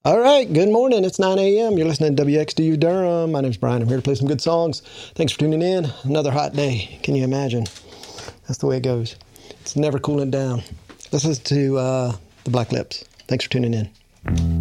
All right, good morning. It's 9 a.m. You're listening to WXDU Durham. My name's Brian. I'm here to play some good songs. Thanks for tuning in. Another hot day. Can you imagine? That's the way it goes. It's never cooling down. Let's listen to the Black Lips. Thanks for tuning in.